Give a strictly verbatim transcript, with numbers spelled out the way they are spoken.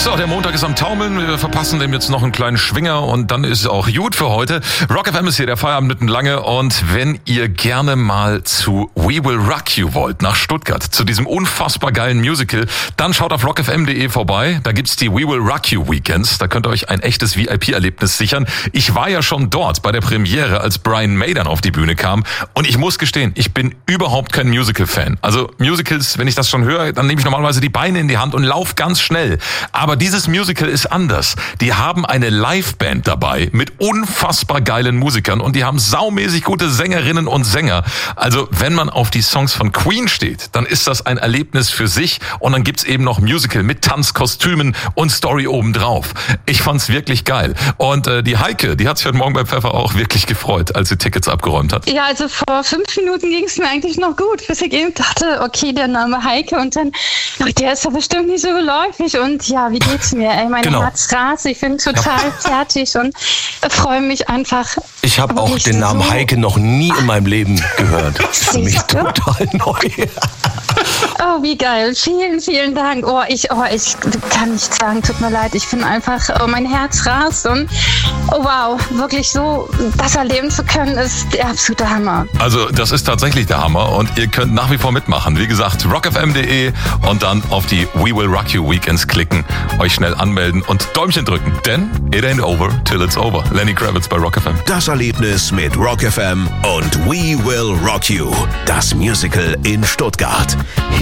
So, der Montag ist am Taumeln. Wir verpassen dem jetzt noch einen kleinen Schwinger und dann ist es auch gut für heute. Rock F M ist hier, der Feierabend mitten lange. Und wenn ihr gerne mal zu We Will Rock You wollt, nach Stuttgart, zu diesem unfassbar geilen Musical, dann schaut auf rock f m punkt d e vorbei. Da gibt's die We Will Rock You Weekends. Da könnt ihr euch ein echtes V I P-Erlebnis sichern. Ich war ja schon dort bei der Premiere, als Brian May dann auf die Bühne kam. Und ich muss gestehen, ich bin überhaupt kein Musical-Fan. Also Musicals, wenn ich das schon höre, dann nehme ich normalerweise die Beine in die Hand und laufe ganz schnell. Aber dieses Musical ist anders. Die haben eine Liveband dabei mit unfassbar geilen Musikern und die haben saumäßig gute Sängerinnen und Sänger. Also wenn man auf die Songs von Queen steht, dann ist das ein Erlebnis für sich und dann gibt's eben noch Musical mit Tanzkostümen und Story obendrauf. Ich fand's wirklich geil. Und äh, die Heike, die hat sich heute Morgen bei Pfeffer auch wirklich gefreut, als sie Tickets abgeräumt hat. Ja, also vor fünf Minuten ging's mir eigentlich noch gut, bis ich eben dachte, okay, der Name Heike und dann, oh, der ist ja bestimmt nicht so geläufig und ja, wie geht's mir? Ey, mein Genau. Herz rast, ich bin total ja. fertig und freue mich einfach. Ich habe auch den Namen so Heike noch nie in meinem Leben gehört. Für mich total neu. Oh, wie geil. Vielen, vielen Dank. Oh, ich, oh, ich kann nicht sagen, tut mir leid. Ich bin einfach, oh, mein Herz rast und oh, wow, wirklich so das erleben zu können, ist der absolute Hammer. Also das ist tatsächlich der Hammer und ihr könnt nach wie vor mitmachen. Wie gesagt, rock f m punkt d e und dann auf die We Will Rock You Weekends klicken, euch schnell anmelden und Däumchen drücken. Denn it ain't over till it's over. Lenny Kravitz bei Rock F M. Das Erlebnis mit Rock F M und We Will Rock You. Das Musical in Stuttgart.